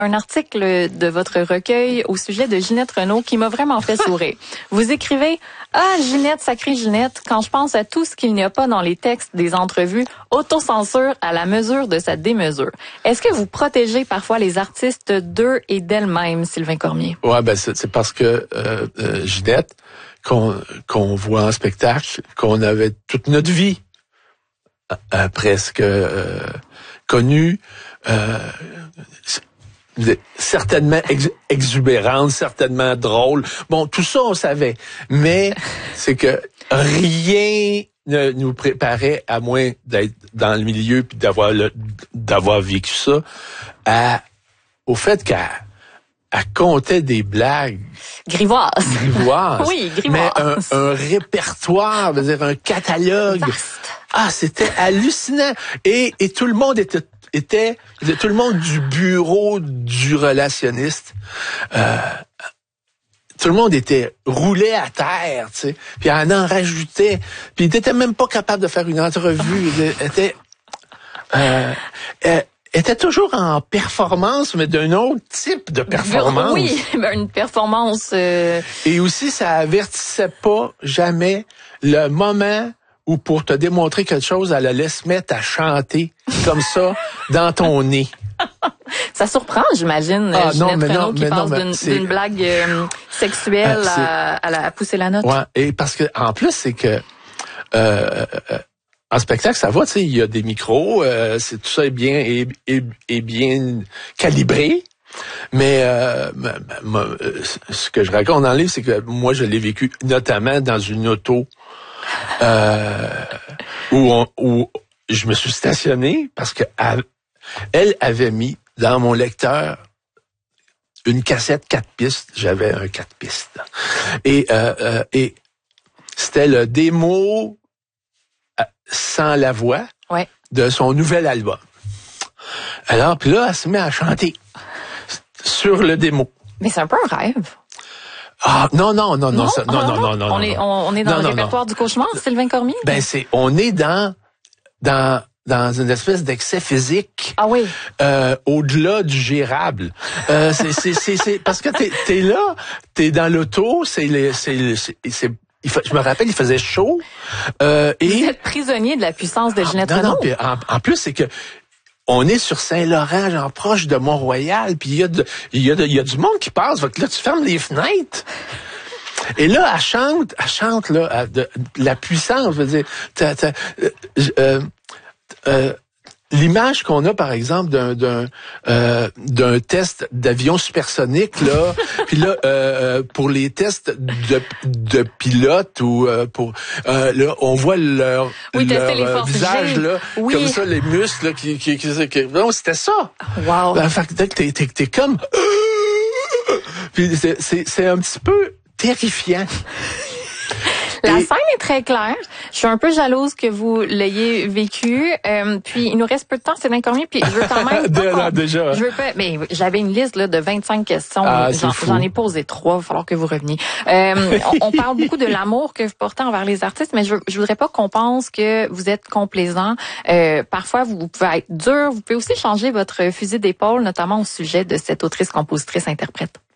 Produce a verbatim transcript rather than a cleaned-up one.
un article de votre recueil au sujet de Ginette Renault qui m'a vraiment fait sourire. Vous écrivez « Ah, Ginette, sacrée Ginette, quand je pense à tout ce qu'il n'y a pas dans les textes des entrevues, autocensure à la mesure de sa démesure. » Est-ce que vous protégez parfois les artistes d'eux et d'elles-mêmes, Sylvain Cormier? Ouais, ben c'est, c'est parce que euh, euh, Ginette, qu'on, qu'on voit en spectacle, qu'on avait toute notre vie euh, presque euh, connue, euh, certainement ex- exubérante, certainement drôle. Bon, tout ça, on savait. Mais c'est que rien ne nous préparait, à moins d'être dans le milieu puis d'avoir le, d'avoir vécu ça, à, au fait qu'elle elle comptait des blagues. Grivoise. Grivoise. Oui, grivoise. Mais un, un répertoire, veut dire un catalogue. Vaste. Ah, c'était hallucinant. Et, et tout le monde était était tout le monde du bureau du relationniste, euh, tout le monde était roulé à terre, tu sais, puis elle en rajoutait, puis il n'était même pas capable de faire une entrevue, il était, euh, euh, était toujours en performance, mais d'un autre type de performance. Oui, une performance. Euh... Et aussi, ça avertissait pas jamais le moment où pour te démontrer quelque chose, elle allait se mettre à chanter comme ça dans ton nez. Ça surprend, j'imagine, ah, Ginette non, mais Renault non, qui mais passe non, mais d'une, c'est... d'une blague euh, sexuelle ah, à, à, la, à pousser la note. Ouais, et parce que en plus, c'est que euh, en spectacle, ça va, tu sais, il y a des micros, euh, c'est tout ça est bien est, est, est bien calibré. Mais euh, ma, ma, ce que je raconte dans le livre, c'est que moi, je l'ai vécu notamment dans une auto euh, où, on, où je me suis stationné parce que elle avait mis dans mon lecteur une cassette quatre pistes. J'avais un quatre pistes. Et, euh, euh, et c'était le démo sans la voix ouais. de son nouvel album. Alors, puis là, elle se met à chanter sur le démo. Mais c'est un peu un rêve. Ah, non, non, non, non, non, ça, non, ah, non, non, non, on non. Est, on, on est dans non, le non, répertoire non. du cauchemar, Sylvain Cormier? Ben, c'est, on est dans, dans, dans une espèce d'excès physique. Ah oui. Euh, au-delà du gérable. Euh, c'est, c'est, c'est, c'est, parce que t'es, t'es là, t'es dans l'auto, c'est les, c'est, c'est, c'est il fa, je me rappelle, il faisait chaud. Euh, et vous êtes prisonnier de la puissance de Ginette ah, non, Renault. Non, puis en, en plus, c'est que on est sur Saint-Laurent, genre proche de Mont-Royal, puis il y a de, il y a de, il y a du monde qui passe. Fait que là, tu fermes les fenêtres. Et là, elle chante, elle chante là, à de, de la puissance. Je veux dire, t'as, t'as, euh, euh, l'image qu'on a, par exemple, d'un d'un euh, d'un test d'avion supersonique là, puis là euh, pour les tests de de pilote ou euh, pour euh, là on voit leur oui, leur les euh, visage G. là, oui. comme ça, les muscles là, qui qui, qui, qui non, c'était ça. Wow. Ben, fait que t'es t'es t'es comme puis c'est c'est c'est un petit peu terrifiant. La Et... scène est très claire. Je suis un peu jalouse que vous l'ayez vécu. Euh, puis il nous reste peu de temps, Sylvain Cormier. Puis je veux quand même. de, là, déjà. Je veux pas. Mais j'avais une liste là de vingt-cinq questions. Ah, j'en, j'en ai posé trois. Il va falloir que vous reveniez. Euh, on, on parle beaucoup de l'amour que vous portez envers les artistes, mais je, je voudrais pas qu'on pense que vous êtes complaisant. Euh, parfois, vous, vous pouvez être dur. Vous pouvez aussi changer votre fusil d'épaule, notamment au sujet de cette autrice, compositrice, interprète.